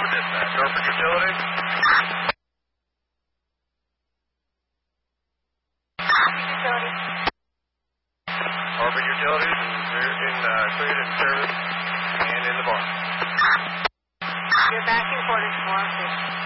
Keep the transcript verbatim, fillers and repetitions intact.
for dispatch. Norfolk Utilities. Utilities. Norfolk Utilities is in uh, cleared in service and in the barn. You're back in quarters, four oh six.